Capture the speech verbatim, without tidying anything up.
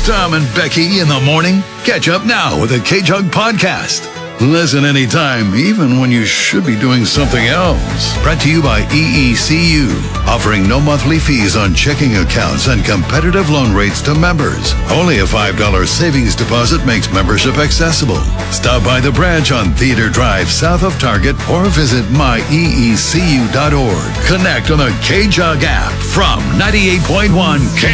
Tom and Becky in the morning? Catch up now with the K-Jug Podcast. Listen anytime, even when you should be doing something else. Brought to you by E E C U, offering no monthly fees on checking accounts and competitive loan rates to members. Only a five dollars savings deposit makes membership accessible. Stop by the branch on Theater Drive south of Target or visit my e e c u dot org. Connect on the K-Jug app from ninety-eight point one K.